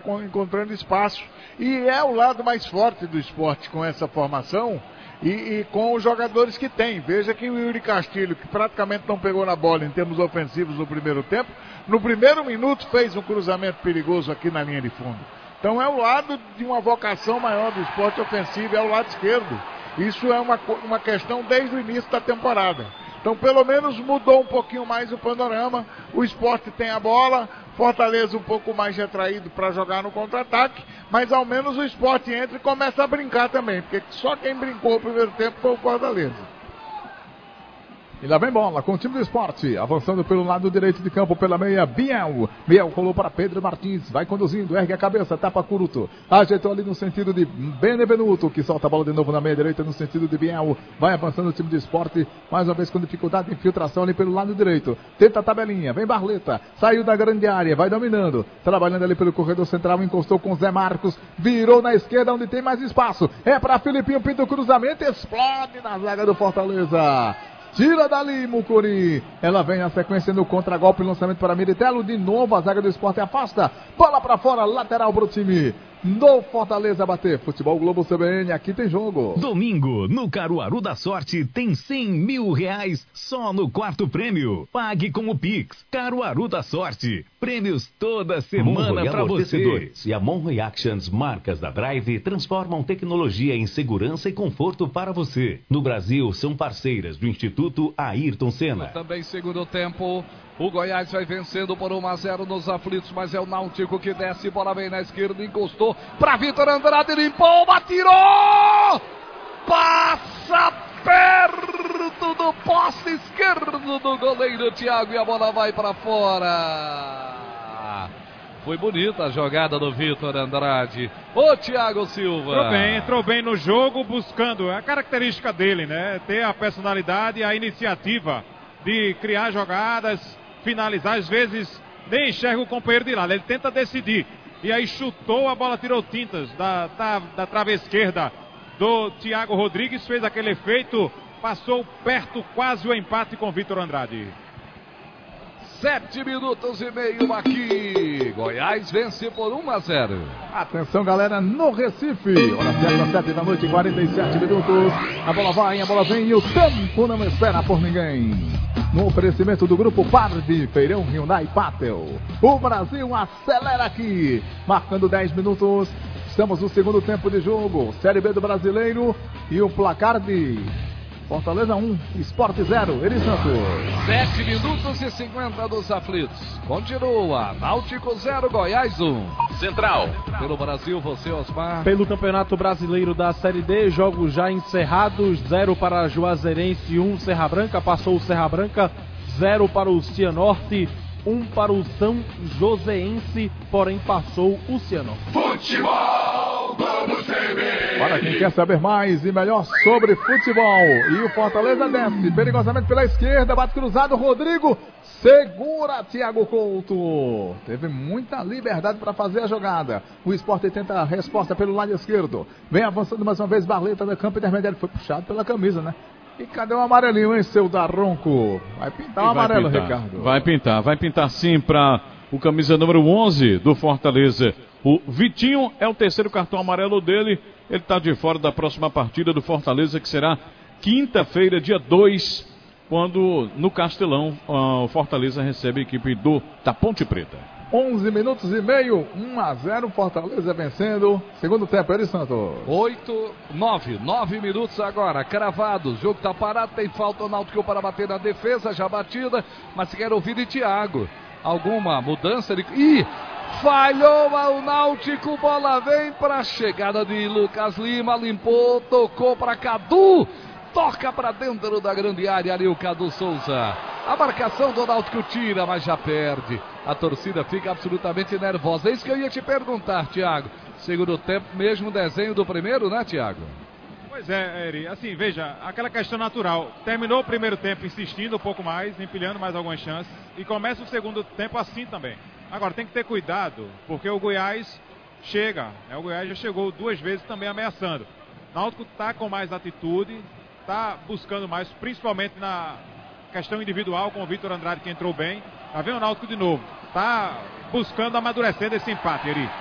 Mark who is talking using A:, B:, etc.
A: encontrando espaço. E é o lado mais forte do Sport com essa formação e com os jogadores que tem. Veja que o Yuri Castilho, que praticamente não pegou na bola em termos ofensivos no primeiro tempo, no primeiro minuto fez um cruzamento perigoso aqui na linha de fundo. Então é o lado de uma vocação maior do Sport ofensivo, é o lado esquerdo. Isso é uma questão desde o início da temporada. Então pelo menos mudou um pouquinho mais o panorama. O Sport tem a bola, Fortaleza um pouco mais retraído para jogar no contra-ataque, mas ao menos o Sport entra e começa a brincar também, porque só quem brincou o primeiro tempo foi o Fortaleza.
B: E lá vem bola com o time do Sport, avançando pelo lado direito de campo pela meia, Biel rolou para Pedro Martins, vai conduzindo, ergue a cabeça, tapa Curuto, ajeitou ali no sentido de Benevenuto, que solta a bola de novo na meia direita no sentido de Biel, vai avançando o time do Sport, mais uma vez com dificuldade de infiltração ali pelo lado direito, tenta a tabelinha, vem Barleta, saiu da grande área, vai dominando, trabalhando ali pelo corredor central, encostou com Zé Marcos, virou na esquerda onde tem mais espaço, é para Filipinho, pinta o cruzamento, explode na zaga do Fortaleza. Tira dali, Mucuri. Ela vem na sequência no contra-golpe, lançamento para Militello. De novo a zaga do Sport afasta. Bola para fora, lateral para o time do Fortaleza bater. Futebol Globo CBN, aqui tem jogo.
C: Domingo, no Caruaru da Sorte, tem 100 mil reais só no quarto prêmio. Pague com o Pix. Caruaru da Sorte. Prêmios toda semana para você.
D: E a Monroe Actions, marcas da Drive, transformam tecnologia em segurança e conforto para você. No Brasil, são parceiras do Instituto Ayrton Senna.
E: Também segundo tempo. O Goiás vai vencendo por 1-0 nos aflitos, mas é o Náutico que desce, bola vem na esquerda, encostou para Vitor Andrade, limpou, atirou! Passa perto do poste esquerdo do goleiro Thiago e a bola vai para fora. Foi bonita a jogada do Vitor Andrade. Ô Thiago Silva.
F: Entrou bem no jogo, buscando a característica dele, né? Ter a personalidade e a iniciativa de criar jogadas, finalizar, às vezes nem enxerga o companheiro de lado, ele tenta decidir, e aí chutou, a bola tirou tintas da trave esquerda do Thiago Rodrigues, fez aquele efeito, passou perto, quase o empate com Vitor Andrade.
E: 7 minutos e meio aqui, Goiás vence por 1-0.
B: Atenção galera, no Recife, hora certa, 7 da noite, 47 minutos, a bola vai, a bola vem e o tempo não espera por ninguém. No oferecimento do Grupo Pardi, Feirão Hyundai Patel. O Brasil acelera aqui, marcando 10 minutos. Estamos no segundo tempo de jogo. Série B do Brasileiro e o placar de Fortaleza 1, Sport 0, Eri Santos.
E: 7 minutos e 50 dos aflitos. Continua, Náutico 0, Goiás 1.
D: Central.
E: Pelo Brasil, você, Osmar.
G: Pelo Campeonato Brasileiro da Série D, jogos já encerrados, 0 para Juazeirense, 1 Serra Branca, passou o Serra Branca, 0 para o Cianorte, 1 para o São Joséense, porém passou o Cianorte.
B: Futebol Globo TV. Para quem quer saber mais e melhor sobre futebol, e o Fortaleza desce perigosamente pela esquerda, bate cruzado, Rodrigo segura Thiago Couto, teve muita liberdade para fazer a jogada. O Sport tenta a resposta pelo lado esquerdo, vem avançando mais uma vez Barleta no campo intermediário, foi puxado pela camisa, né? E cadê o amarelinho, hein, seu Daronco? Vai pintar o amarelo, Ricardo.
H: Vai pintar sim para o camisa número 11 do Fortaleza. O Vitinho é o terceiro cartão amarelo dele. Ele está de fora da próxima partida do Fortaleza, que será quinta-feira, dia 2, quando no Castelão o Fortaleza recebe a equipe da Ponte Preta.
B: 11 minutos e meio, 1-0, Fortaleza vencendo. Segundo tempo, Eri Santos.
E: 9 minutos agora, cravados. O jogo está parado, tem falta o Náutico para bater na defesa, já batida, mas quer ouvir de Thiago. Alguma mudança? Falhou o Náutico, bola vem para a chegada de Lucas Lima, limpou, tocou para Cadu. Toca para dentro da grande área ali o Cadu Souza. A marcação do Náutico tira, mas já perde. A torcida fica absolutamente nervosa. É isso que eu ia te perguntar, Thiago. Segundo tempo, mesmo desenho do primeiro, né, Thiago?
F: Pois é, Eri. Assim, veja, aquela questão natural. Terminou o primeiro tempo insistindo um pouco mais, empilhando mais algumas chances. E começa o segundo tempo assim também. Agora, tem que ter cuidado, porque o Goiás chega. O Goiás já chegou 2 vezes também ameaçando. O Náutico está com mais atitude, está buscando mais, principalmente na questão individual, com o Vitor Andrade, que entrou bem. Tá vendo o Náutico de novo? Tá buscando amadurecer desse empate, Eri.